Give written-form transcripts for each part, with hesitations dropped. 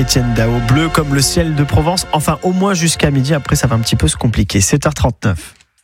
Étienne Dao. Bleu comme le ciel de Provence, enfin au moins jusqu'à midi, après ça va un petit peu se compliquer. 7h39.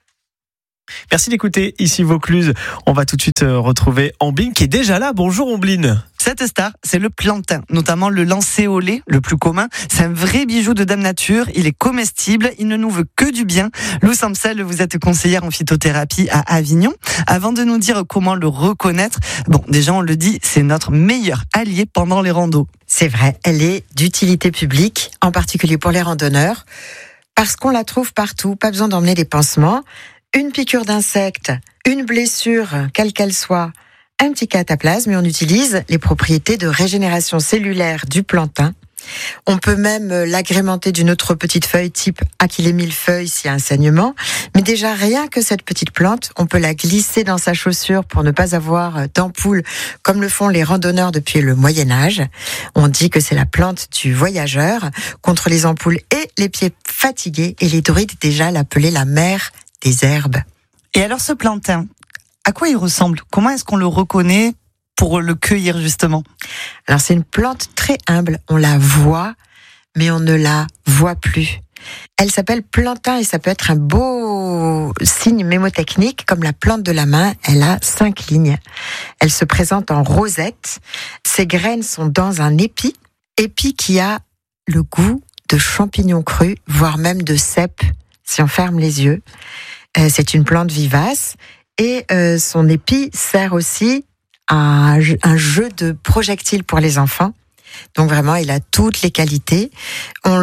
Merci d'écouter ici Vaucluse. On va tout de suite retrouver Ambline qui est déjà là. Bonjour Ambline. Cette star, c'est le plantain, notamment le lancéolé, le plus commun. C'est un vrai bijou de Dame Nature. Il est comestible, il ne nous veut que du bien. Lou Samsel, vous êtes conseillère en phytothérapie à Avignon. Avant de nous dire comment le reconnaître, déjà on le dit, c'est notre meilleur allié pendant les randos. C'est vrai, elle est d'utilité publique, en particulier pour les randonneurs, parce qu'on la trouve partout, pas besoin d'emmener des pansements. Une piqûre d'insecte, une blessure, quelle qu'elle soit, un petit cataplasme, et on utilise les propriétés de régénération cellulaire du plantain. On peut même l'agrémenter d'une autre petite feuille type Achillée millefeuille s'il y a un saignement. Mais déjà, rien que cette petite plante, on peut la glisser dans sa chaussure pour ne pas avoir d'ampoule comme le font les randonneurs depuis le Moyen-Âge. On dit que c'est la plante du voyageur contre les ampoules et les pieds fatigués. Et les druides déjà l'appelaient la mère des herbes. Et alors ce plantain, à quoi il ressemble ? Comment est-ce qu'on le reconnaît pour le cueillir justement ? Alors c'est une plante très humble, on la voit, mais on ne la voit plus. Elle s'appelle plantain et ça peut être un beau signe mémotechnique, comme la plante de la main, elle a 5 lignes. Elle se présente en rosette, ses graines sont dans un épi qui a le goût de champignons crus, voire même de cèpe, si on ferme les yeux. C'est une plante vivace et son épi sert aussi à un jeu de projectiles pour les enfants. Donc vraiment, il a toutes les qualités. On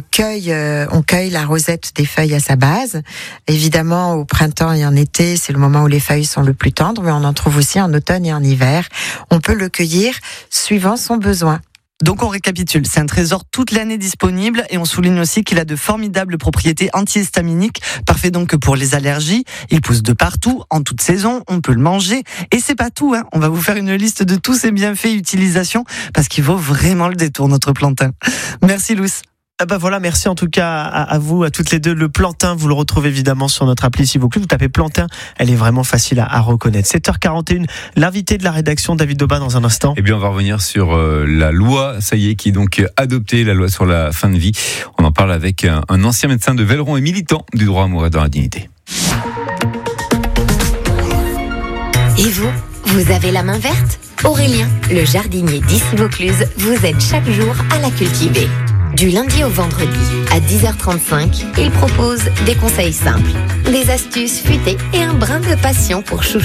cueille la rosette des feuilles à sa base. Évidemment, au printemps et en été, c'est le moment où les feuilles sont le plus tendres, mais on en trouve aussi en automne et en hiver. On peut le cueillir suivant son besoin. Donc on récapitule, c'est un trésor toute l'année disponible et on souligne aussi qu'il a de formidables propriétés antihistaminiques, parfait donc pour les allergies. Il pousse de partout, en toute saison, on peut le manger. Et c'est pas tout, on va vous faire une liste de tous ses bienfaits et utilisations parce qu'il vaut vraiment le détour notre plantain. Merci Luce. Voilà, merci en tout cas à vous, à toutes les deux. Le plantain, vous le retrouvez évidemment sur notre appli si vous tapez plantain, elle est vraiment facile à reconnaître. 7h41, l'invité de la rédaction David Daubin dans un instant. Eh bien, on va revenir sur la loi, ça y est, qui est donc adoptée, la loi sur la fin de vie. On en parle avec un ancien médecin de Velleron et militant du droit à mourir dans la dignité. Et vous avez la main verte ? Aurélien, le jardinier d'ici Vaucluse, vous aide chaque jour à la cultiver. Du lundi au vendredi, à 10h35, il propose des conseils simples, des astuces futées et un brin de passion pour chouchouter